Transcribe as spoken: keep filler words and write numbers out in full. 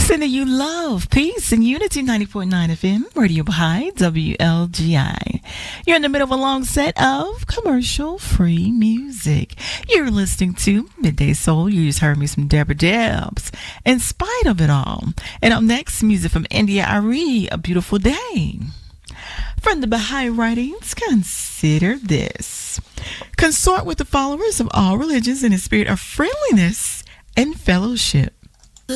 Sending you love, peace, and unity. ninety point nine F M, Radio Baha'i, W L G I. You're in the middle of a long set of commercial-free music. You're listening to Midday Soul. You just heard me some Deborah Debs. In spite of it all. And up next, music from India Ari, A Beautiful Day. From the Baha'i writings, consider this. Consort with the followers of all religions in a spirit of friendliness and fellowship.